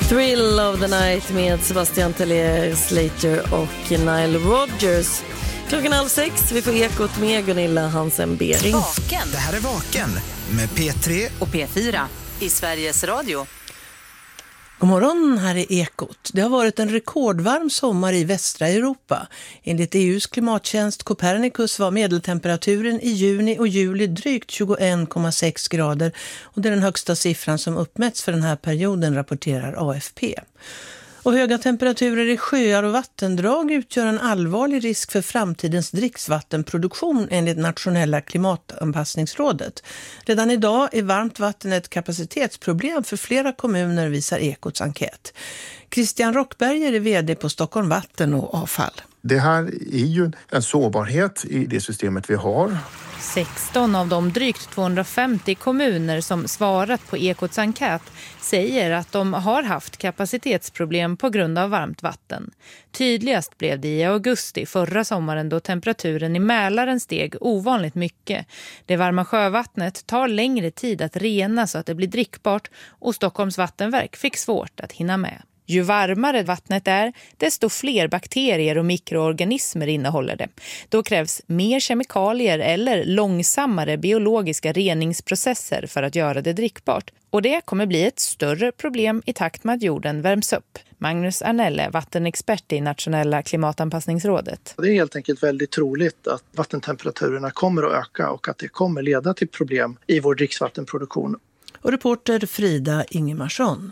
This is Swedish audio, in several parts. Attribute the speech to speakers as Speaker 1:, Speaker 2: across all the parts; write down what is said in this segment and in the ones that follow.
Speaker 1: Thrill of the Night med Sebastian Tellier, Slater och Nile Rodgers. 5:30, vi får ekot med Gunilla Hansen-Bering.
Speaker 2: Vaken.
Speaker 3: Det här är Vaken med P3
Speaker 2: och P4 i Sveriges Radio.
Speaker 4: God morgon, här är Ekot. Det har varit en rekordvarm sommar i västra Europa. Enligt EUs klimattjänst Copernicus var medeltemperaturen i juni och juli drygt 21,6 grader. Och det är den högsta siffran som uppmätts för den här perioden, rapporterar AFP. Och höga temperaturer i sjöar och vattendrag utgör en allvarlig risk för framtidens dricksvattenproduktion enligt Nationella klimatanpassningsrådet. Redan idag är varmt vatten ett kapacitetsproblem för flera kommuner, visar Ekots enkät. Christian Rockberger är vd på Stockholm Vatten och Avfall.
Speaker 5: Det här är ju en sårbarhet i det systemet vi har.
Speaker 6: 16 av de drygt 250 kommuner som svarat på Ekots enkät säger att de har haft kapacitetsproblem på grund av varmt vatten. Tydligast blev det i augusti förra sommaren då temperaturen i Mälaren steg ovanligt mycket. Det varma sjövattnet tar längre tid att rena så att det blir drickbart och Stockholms vattenverk fick svårt att hinna med. Ju varmare vattnet är, desto fler bakterier och mikroorganismer innehåller det. Då krävs mer kemikalier eller långsammare biologiska reningsprocesser för att göra det drickbart. Och det kommer bli ett större problem i takt med att jorden värms upp. Magnus Arnelle, vattenexpert i Nationella klimatanpassningsrådet.
Speaker 7: Det är helt enkelt väldigt troligt att vattentemperaturerna kommer att öka och att det kommer leda till problem i vår dricksvattenproduktion.
Speaker 4: Och reporter Frida Ingemarsson.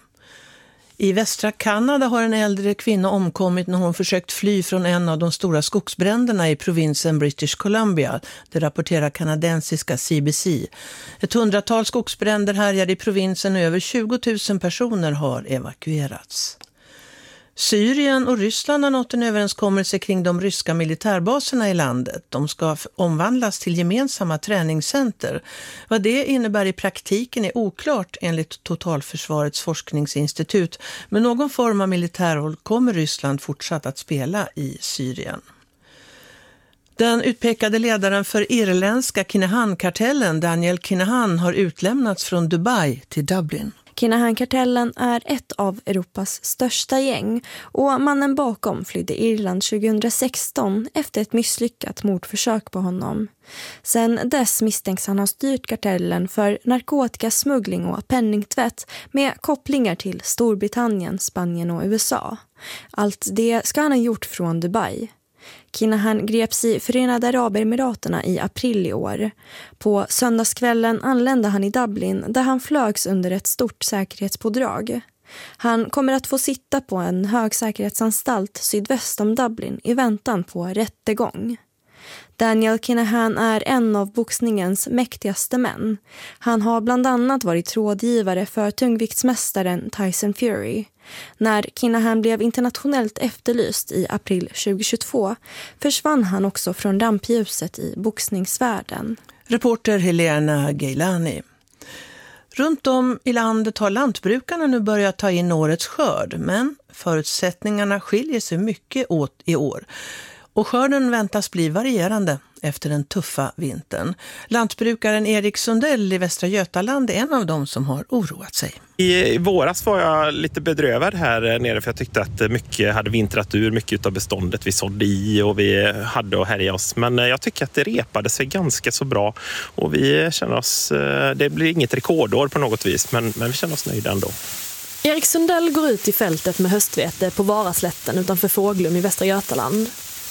Speaker 4: I västra Kanada har en äldre kvinna omkommit när hon försökt fly från en av de stora skogsbränderna i provinsen British Columbia. Det rapporterar kanadensiska CBC. Ett 100-tal skogsbränder härjade i provinsen och över 20 000 personer har evakuerats. Syrien och Ryssland har nått en överenskommelse kring de ryska militärbaserna i landet. De ska omvandlas till gemensamma träningscenter. Vad det innebär i praktiken är oklart enligt Totalförsvarets forskningsinstitut. Men någon form av militärroll kommer Ryssland fortsatt att spela i Syrien. Den utpekade ledaren för irländska Kinahan-kartellen, Daniel Kinahan, har utlämnats från Dubai till Dublin.
Speaker 8: Kinahan-kartellen är ett av Europas största gäng och mannen bakom flydde Irland 2016 efter ett misslyckat mordförsök på honom. Sen dess misstänks han ha styrt kartellen för narkotikasmuggling och penningtvätt med kopplingar till Storbritannien, Spanien och USA. Allt det ska han ha gjort från Dubai. Kinahan greps i Förenade Arabemiraterna i april i år. På söndagskvällen anlände han i Dublin där han flögs under ett stort säkerhetspådrag. Han kommer att få sitta på en högsäkerhetsanstalt sydväst om Dublin i väntan på rättegång. Daniel Kinahan är en av boxningens mäktigaste män. Han har bland annat varit rådgivare för tungviktsmästaren Tyson Fury. När Kinahan blev internationellt efterlyst i april 2022 försvann han också från rampljuset i boxningsvärlden.
Speaker 4: Reporter Helena Geilani. Runt om i landet har lantbrukarna nu börjat ta in årets skörd, men förutsättningarna skiljer sig mycket åt i år. Och skörden väntas bli varierande efter den tuffa vintern. Lantbrukaren Erik Sundell i Västra Götaland är en av dem som har oroat sig.
Speaker 9: I våras var jag lite bedrövad här nere för jag tyckte att mycket hade vintrat ur, mycket av beståndet vi sådde i och vi hade att härja oss. Men jag tycker att det repade sig ganska så bra och vi känner oss, det blir inget rekordår på något vis men vi känner oss nöjda ändå.
Speaker 10: Erik Sundell går ut i fältet med höstvete på Varaslätten utanför Fåglum i Västra Götaland.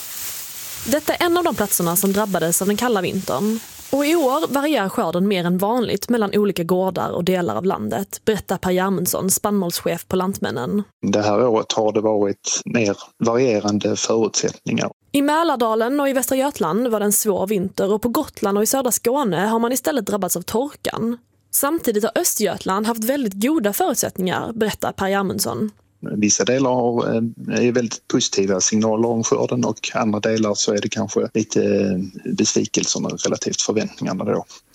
Speaker 10: Detta är en av de platserna som drabbades av den kalla vintern. Och i år varierar skörden mer än vanligt mellan olika gårdar och delar av landet, berättar Per Järmundsson, spannmålschef på Lantmännen.
Speaker 11: Det här året har det varit mer varierande förutsättningar.
Speaker 10: I Mälardalen och i Västra Götaland var det en svår vinter och på Gotland och i södra Skåne har man istället drabbats av torkan. Samtidigt har Östergötland haft väldigt goda förutsättningar, berättar Per Järmundsson.
Speaker 11: Vissa delar är väldigt positiva signaler om skörden och andra delar så är det kanske lite besvikelser relativt förväntningarna då.